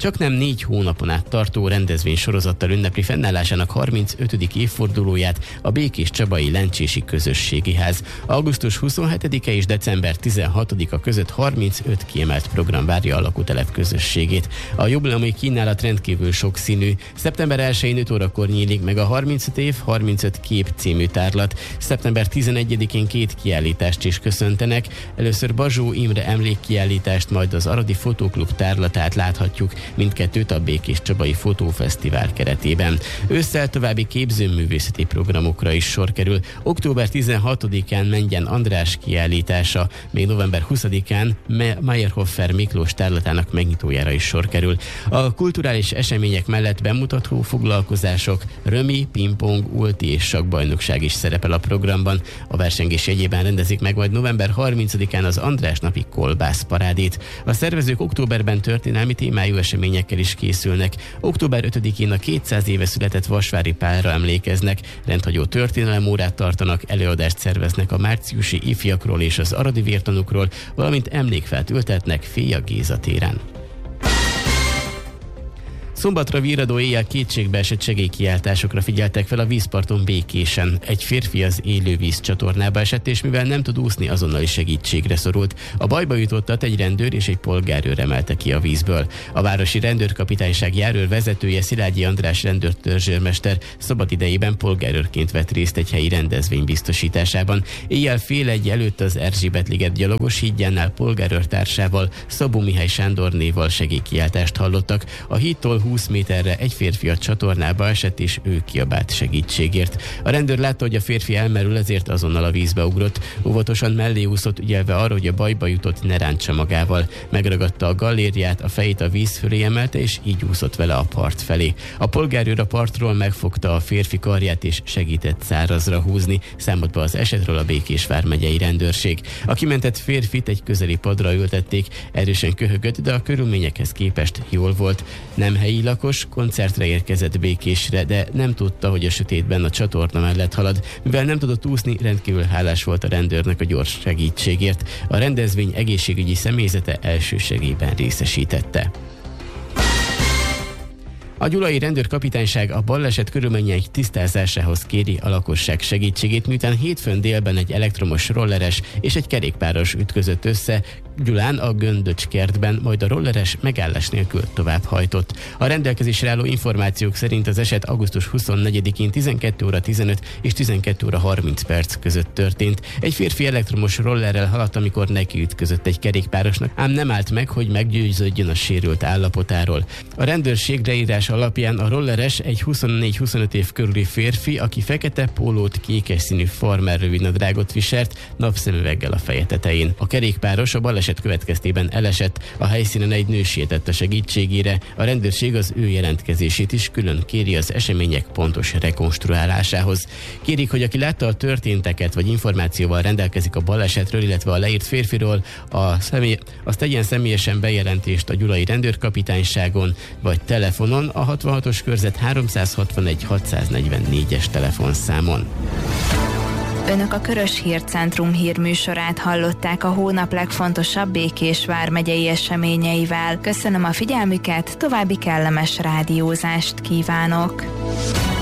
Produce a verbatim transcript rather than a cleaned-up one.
Csak nem négy hónapon át tartó rendezvény sorozattal ünnepli fennállásának harmincötödik évfordulóját a Békéscsabai Lencsési Közösségi Ház. Augusztus huszonhetedike és december tizenhatodika között harmincöt kiemelt program várja a lakótelep közösségét. A jubileumi kínálat rendkívül sokszínű. Szeptember elsején öt órakor nyílik meg a harmincöt év, harmincöt kép című tárlat. Szeptember tizenegyedikén két kiállítást is köszöntenek. Először Bazsó Imre emlékkiállítást, majd az Aradi Fotóklub tárlatát láthatjuk, mindkettőt a Békéscsabai Fotófesztivál keretében. Ősszel további képzőművészeti programokra is sor kerül. Október tizenhatodikán Mengyen András kiállítása, még november huszadikán Meyerhofer Miklós tárlatának megnyitójára is sor kerül. A kulturális események mellett bemutató foglalkozások, römi, pingpong, ulti és sakkbajnokság is szerepel a programban. A versengés jegyében rendezik meg majd november harmincadikán az András napi kolbászparádét. A szervezők októberben történelmi témájú eseményekkel is készülnek. Október ötödikén a kétszáz éve született Vasvári Pálra emlékeznek, rendhagyó történelemórát tartanak, előadást szerveznek a márciusi ifjakról és az aradi vértanúkról, valamint emlékfát ültetnek Féja Géza téren. Szombatra virradó éjjel kétségbeesett segélykiáltásokra figyeltek fel a vízparton Békésen. Egy férfi az élővíz csatornába esett, és mivel nem tud úszni, azonnali segítségre szorult. A bajba jutottat egy rendőr és egy polgárőr emelte ki a vízből. A városi rendőrkapitányság járőr vezetője, Szilágyi András rendőrtörzsőrmester szabad idejében polgárőrként vett részt egy helyi rendezvény biztosításában. Éjjel fél egy előtt az Erzsébet-liget gyalogos hídjánál polgárőr társával, Szabó Mihály Sándornéval segélykiáltást hallottak. A hídtól húsz méterre egy férfi a csatornába esett, és ő kiabált segítségért. A rendőr látta, hogy a férfi elmerül, ezért azonnal a vízbe ugrott. Óvatosan mellé úszott, ügyelve arra, hogy a bajba jutott ne rántsa magával. Megragadta a gallériát, a fejét a víz fölé emelte, és így úszott vele a part felé. A polgárőr a partról megfogta a férfi karját, és segített szárazra húzni. Számolt be az esetről a Békés vármegyei rendőrség. A kimentett férfit egy közeli padra ültették, erősen köhögött, de a körülményekhez képest jól volt. Nem helyi lakos, koncertre érkezett Békésre, de nem tudta, hogy a sötétben a csatorna mellett halad. Mivel nem tudott úszni, rendkívül hálás volt a rendőrnek a gyors segítségért. A rendezvény egészségügyi személyzete elsősegélyben részesítette. A gyulai rendőrkapitányság a baleset körülményeinek tisztázásához kéri a lakosság segítségét, miután hétfőn délben egy elektromos rolleres és egy kerékpáros ütközött össze Gyulán a Göndöcs kertben, majd a rolleres megállás nélkül tovább hajtott. A rendelkezésre álló információk szerint az eset augusztus huszonnegyedikén tizenkét óra tizenöt és tizenkét óra harminc perc között történt. Egy férfi elektromos rollerrel haladt, amikor neki ütközött egy kerékpárosnak, ám nem állt meg, hogy meggyőződjön a sérült állapotáról. A rendőrség leírás alapján a rolleres egy huszonnégy-huszonöt év körüli férfi, aki fekete pólót, kékes színű farmer rövidnadrágot viselt, napszemüveggel a feje tetején. A kerékpáros a baleset következtében elesett, a helyszínen egy nő sietett a segítségére, a rendőrség az ő jelentkezését is külön kéri az események pontos rekonstruálásához. Kérik, hogy aki látta a történteket, vagy információval rendelkezik a balesetről, illetve a leírt férfiról, a személy, azt tegyen személyesen bejelentést a gyulai rendőrkapitányságon, vagy telefonon a hatvanhatos körzet háromszázhatvanegy hatszáznegyvennégyes telefonszámon. Önök a Körös Hírcentrum hírműsorát hallották a hónap legfontosabb Békés vármegyei eseményeivel. Köszönöm a figyelmüket, további kellemes rádiózást kívánok!